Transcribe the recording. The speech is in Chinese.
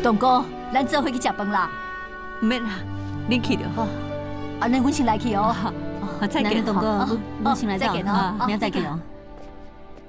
东哥，咱做伙去食饭啦。 唔免啦，恁去就好。 安尼阮先来去哦。 再见， 东哥，我先来走， 再见哦， 明仔再见哦。